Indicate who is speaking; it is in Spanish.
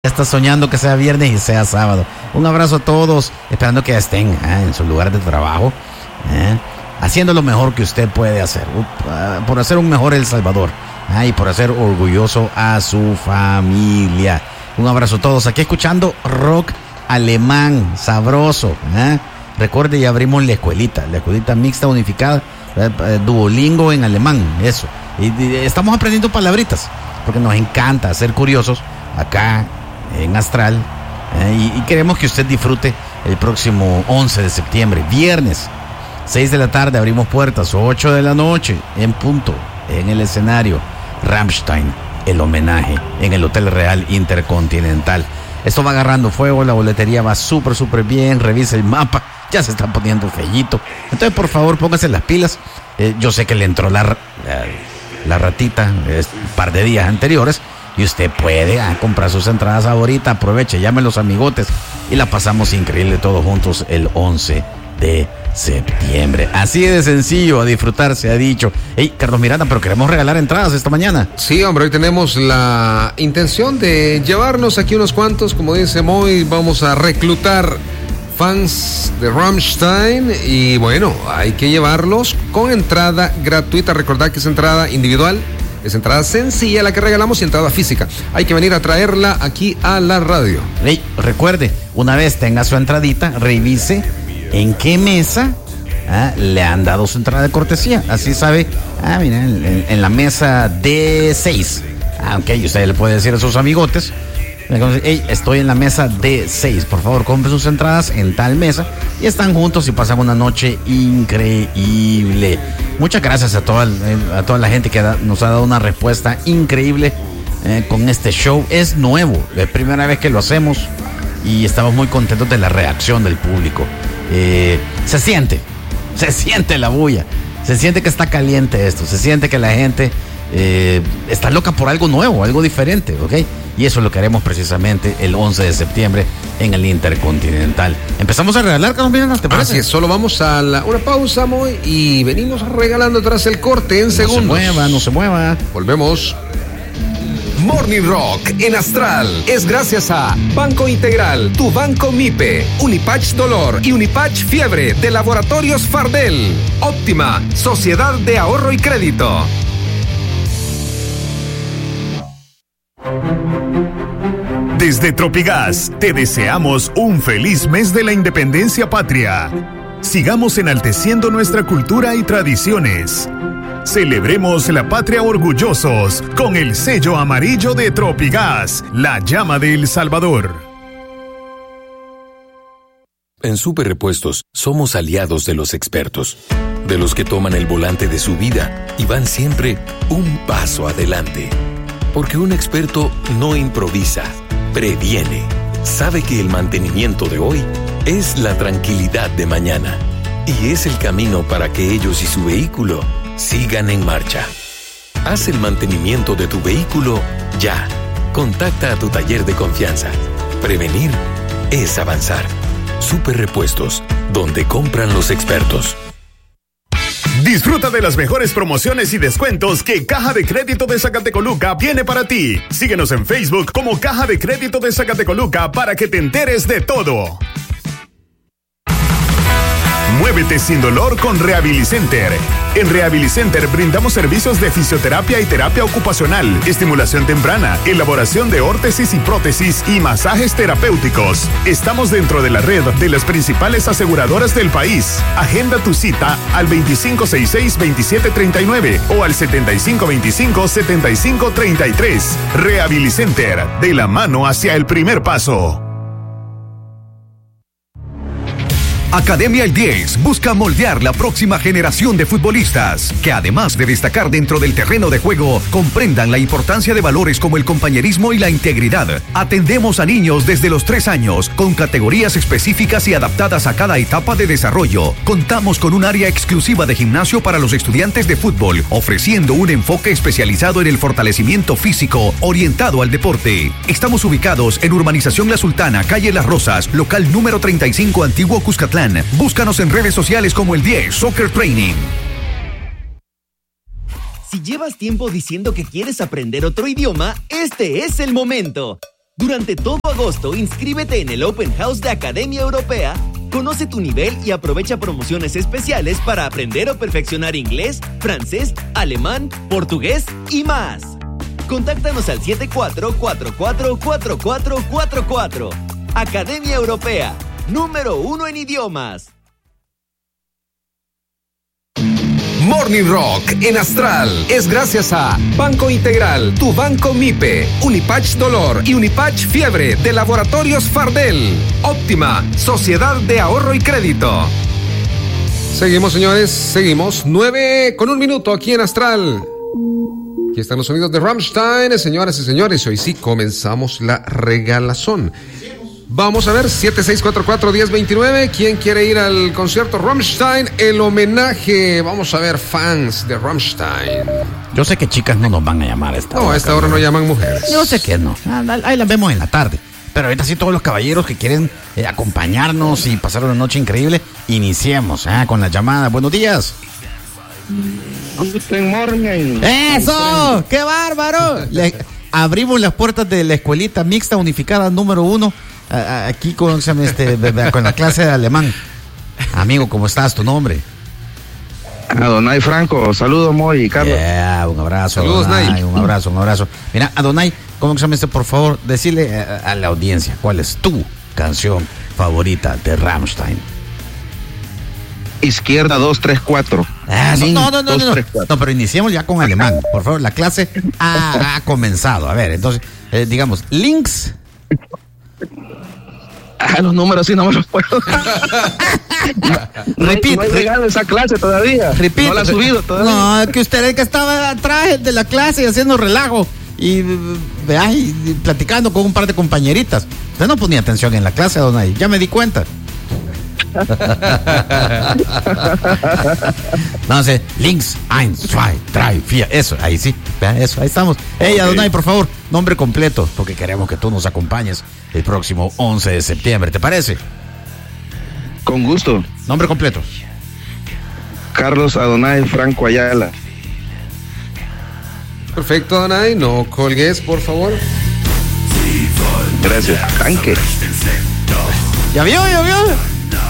Speaker 1: Ya está soñando que sea viernes y sea sábado. Un abrazo a todos, esperando que estén en su lugar de trabajo, haciendo lo mejor que usted puede hacer, por hacer un mejor El Salvador, y por hacer orgulloso a su familia. Un abrazo a todos, aquí escuchando rock alemán, sabroso. Recuerde, ya abrimos la escuelita mixta unificada, Duolingo en alemán, eso. Y estamos aprendiendo palabritas, porque nos encanta ser curiosos acá en Astral, y queremos que usted disfrute el próximo 11 de septiembre, viernes, 6 de la tarde, abrimos puertas, 8 de la noche, en punto, en el escenario, Rammstein, el homenaje, en el Hotel Real Intercontinental. Esto va agarrando fuego, la boletería va súper bien, revise el mapa, ya se está poniendo fellito. Entonces, por favor, póngase las pilas. Yo sé que le entró la ratita un par de días anteriores, y usted puede comprar sus entradas ahorita. Aproveche, llame a los amigotes y la pasamos increíble todos juntos el 11 de septiembre. Así de sencillo, a disfrutar, se ha dicho. Hey, Carlos Miranda, pero queremos regalar entradas esta mañana.
Speaker 2: Sí, hombre, hoy tenemos la intención de llevarnos aquí unos cuantos, como dice Moy, vamos a reclutar fans de Rammstein y bueno, hay que llevarlos con entrada gratuita. Recordad que es entrada individual, es entrada sencilla la que regalamos y entrada física. Hay que venir a traerla aquí a la radio.
Speaker 1: Hey, recuerde, una vez tenga su entradita, revise en qué mesa le han dado su entrada de cortesía. Así sabe, mira, en la mesa D6. Ok, usted le puede decir a sus amigotes, hey, estoy en la mesa D6, por favor compre sus entradas en tal mesa, y están juntos y pasan una noche increíble. Muchas gracias a toda la gente que nos ha dado una respuesta increíble con este show. Es nuevo, es la primera vez que lo hacemos y estamos muy contentos de la reacción del público. Se siente la bulla, se siente que está caliente esto, se siente que la gente está loca por algo nuevo, algo diferente, ¿ok? Y eso lo que haremos precisamente el 11 de septiembre en el Intercontinental. Empezamos a regalar, Carlos Miranda, ¿te parece?
Speaker 2: Así es, solo vamos a una pausa, Moy, y venimos regalando tras el corte en segundos.
Speaker 1: No se mueva.
Speaker 2: Volvemos.
Speaker 3: Morning Rock en Astral es gracias a Banco Integral, tu banco MIPE, Unipatch Dolor y Unipatch Fiebre de Laboratorios Fardel, Óptima, Sociedad de Ahorro y Crédito.
Speaker 4: Desde Tropigas te deseamos un feliz mes de la independencia patria. Sigamos enalteciendo nuestra cultura y tradiciones. Celebremos la patria orgullosos con el sello amarillo de Tropigas, la llama de El Salvador.
Speaker 5: En Super Repuestos somos aliados de los expertos, de los que toman el volante de su vida y van siempre un paso adelante. Porque un experto no improvisa, previene. Sabe que el mantenimiento de hoy es la tranquilidad de mañana y es el camino para que ellos y su vehículo sigan en marcha. Haz el mantenimiento de tu vehículo ya. Contacta a tu taller de confianza. Prevenir es avanzar. Super Repuestos, donde compran los expertos.
Speaker 4: Disfruta de las mejores promociones y descuentos que Caja de Crédito de Zacatecoluca tiene para ti. Síguenos en Facebook como Caja de Crédito de Zacatecoluca para que te enteres de todo. Muévete sin dolor con Rehabilicenter. En Rehabilicenter brindamos servicios de fisioterapia y terapia ocupacional, estimulación temprana, elaboración de órtesis y prótesis y masajes terapéuticos. Estamos dentro de la red de las principales aseguradoras del país. Agenda tu cita al 2566-2739 o al 7525-7533. Rehabilicenter, de la mano hacia el primer paso.
Speaker 3: Academia El 10 busca moldear la próxima generación de futbolistas que, además de destacar dentro del terreno de juego, comprendan la importancia de valores como el compañerismo y la integridad. Atendemos a niños desde los 3 años con categorías específicas y adaptadas a cada etapa de desarrollo. Contamos con un área exclusiva de gimnasio para los estudiantes de fútbol, ofreciendo un enfoque especializado en el fortalecimiento físico orientado al deporte. Estamos ubicados en Urbanización La Sultana, calle Las Rosas, local número 35, Antiguo Cuscatlán. Búscanos en redes sociales como El 10 Soccer Training.
Speaker 6: Si llevas tiempo diciendo que quieres aprender otro idioma, este es el momento. Durante todo agosto, inscríbete en el Open House de Academia Europea, conoce tu nivel y aprovecha promociones especiales para aprender o perfeccionar inglés, francés, alemán, portugués y más. Contáctanos al 74444444. Academia Europea, número 1 en idiomas.
Speaker 2: Morning Rock en Astral es gracias a Banco Integral, tu banco MIPE, Unipatch Dolor y Unipatch Fiebre de Laboratorios Fardel, Óptima, Sociedad de Ahorro y Crédito. Seguimos, señores, seguimos. 9:01 aquí en Astral. Aquí están los sonidos de Rammstein, señoras y señores. Hoy sí comenzamos la regalazón. Vamos a ver, 7644-1029. ¿Quién quiere ir al concierto Rammstein? El homenaje. Vamos a ver, fans de Rammstein.
Speaker 1: Yo sé que chicas no nos van a llamar a esta hora.
Speaker 2: No, a esta hora no llaman mujeres.
Speaker 1: Yo sé que no. Ahí las vemos en la tarde. Pero ahorita sí, todos los caballeros que quieren acompañarnos y pasar una noche increíble, iniciemos con la llamada. Buenos días.
Speaker 7: Guten Morgen.
Speaker 1: ¡Eso! ¡Qué bárbaro! Abrimos las puertas de la escuelita mixta unificada número 1. Aquí con la clase de alemán. Amigo, ¿cómo estás? ¿Tu nombre?
Speaker 7: Adonai Franco, saludos Moy y Carlos.
Speaker 1: Un abrazo.
Speaker 2: Saludos,
Speaker 1: Adonai. Un abrazo. Mira, Adonai, ¿cómo se llama por favor? Decirle a la audiencia cuál es tu canción favorita de Rammstein.
Speaker 7: Izquierda 234.
Speaker 1: No, pero iniciemos ya con alemán. Por favor, la clase ha comenzado. A ver, entonces, digamos, links.
Speaker 7: Los números sí no me los puedo.
Speaker 1: Repite.
Speaker 7: No he llegado a esa clase todavía.
Speaker 1: Repite.
Speaker 7: No la he subido todavía.
Speaker 1: No, que usted es el que estaba atrás de la clase haciendo relajo y platicando con un par de compañeritas. Usted no ponía atención en la clase, Adonai. Ya me di cuenta. No sé, links, 1, 2, 3, 4. Eso, ahí sí. Eso, ahí estamos. Hey, Adonai, por favor, nombre completo, porque queremos que tú nos acompañes el próximo 11 de septiembre. ¿Te parece?
Speaker 7: Con gusto.
Speaker 1: Nombre completo.
Speaker 7: Carlos Adonai Franco Ayala.
Speaker 2: Perfecto, Adonai. No colgues, por favor.
Speaker 7: Gracias. Tanque.
Speaker 1: ¿Ya vio?